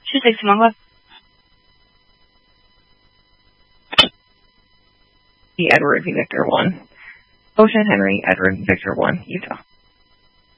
Tuesday, Simangla. Edward V. Victor 1. Ocean Henry Edward Victor 1, Utah.